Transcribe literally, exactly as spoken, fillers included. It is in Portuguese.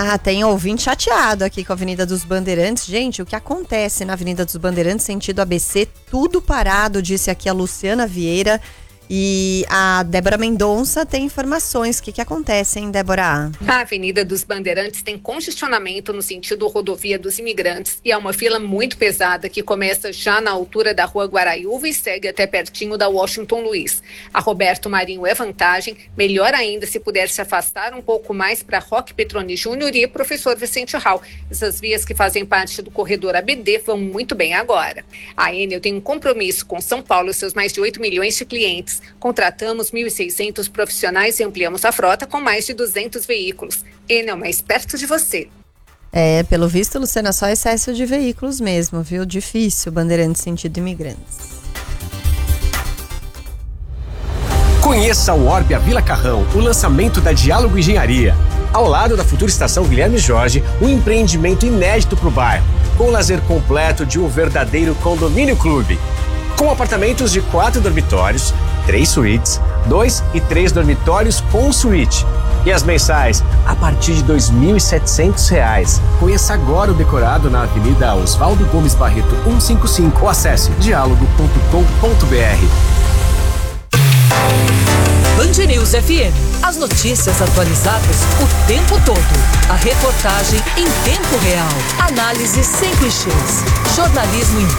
Ah, tem ouvinte chateado aqui com a Avenida dos Bandeirantes. Gente, o que acontece na Avenida dos Bandeirantes, sentido A B C, tudo parado, disse aqui a Luciana Vieira. E a Débora Mendonça tem informações. O que que acontece, hein, Débora? A Avenida dos Bandeirantes tem congestionamento no sentido rodovia dos Imigrantes e há uma fila muito pesada que começa já na altura da Rua Guaraiúva e segue até pertinho da Washington Luiz. A Roberto Marinho é vantagem, melhor ainda se puder se afastar um pouco mais para Roque Petroni Júnior e Professor Vicente Hall. Essas vias que fazem parte do corredor A B D vão muito bem agora. A Enel tem um compromisso com São Paulo e seus mais de oito milhões de clientes. Contratamos mil e seiscentos profissionais e ampliamos a frota com mais de duzentos veículos. Enel, mais perto de você. É, pelo visto, Luciana, só excesso de veículos mesmo, viu? Difícil, Bandeirantes sentido Imigrantes. Conheça o Orbia Vila Carrão, o lançamento da Diálogo Engenharia. Ao lado da futura estação Guilherme Jorge, um empreendimento inédito para o bairro, com o lazer completo de um verdadeiro condomínio clube. Com apartamentos de quatro dormitórios, três suítes, dois e três dormitórios com suíte. E as mensais a partir de dois mil e setecentos reais. Conheça agora o decorado na Avenida Oswaldo Gomes Barreto cento e cinquenta e cinco ou acesse diálogo ponto com ponto b r. Band News F M. As notícias atualizadas o tempo todo. A reportagem em tempo real. Análise sem clichês. Jornalismo em